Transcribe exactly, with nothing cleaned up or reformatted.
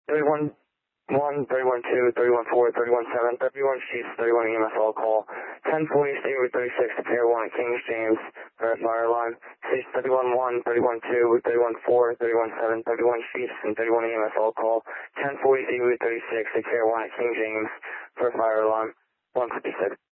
thirty-one one, thirty-one two, thirty-one four, thirty-one seven, thirty-one Chiefs, thirty-one E M S all call. ten forty, state route thirty-six to Pier one at Kings James for a fire alarm. Station thirty-one one, thirty-one two, thirty-one four, thirty-one seven, thirty-one Chiefs, and thirty-one E M S all call. ten forty, state route thirty-six to Pier one at King James for a fire alarm. one fifty-six.